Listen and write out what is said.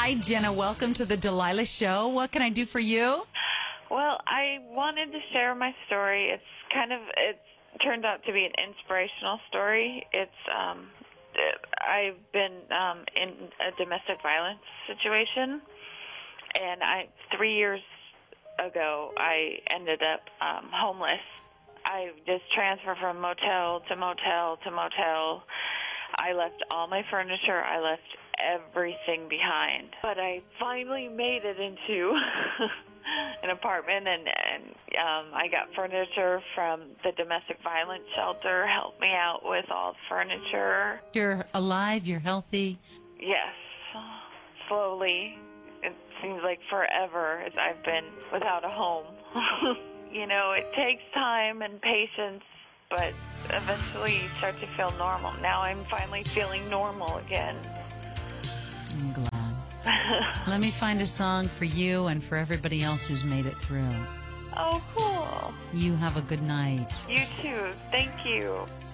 Hi, Jenna. Welcome to the Delilah Show. What can I do for you? Well, I wanted to share my story. It turned out to be an inspirational story. I've been in a domestic violence situation, and 3 years ago, I ended up homeless. I just transferred from motel to motel to motel. I left all my furniture. I left everything behind. But I finally made it into an apartment, and I got furniture from the domestic violence shelter, helped me out with all the furniture. You're alive. You're healthy. Yes. Slowly. It seems like forever as I've been without a home. You know, it takes time and patience, but eventually you start to feel normal. Now I'm finally feeling normal again. I'm glad. Let me find a song for you and for everybody else who's made it through. Oh, cool. You have a good night. You too. Thank you.